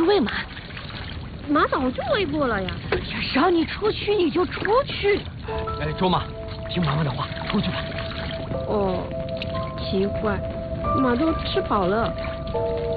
喂马？ 马早就喂过了呀。 哎呀，让你出去你就出去。 哎，周妈，听妈妈的话，出去吧。 哦，奇怪，马都吃饱了。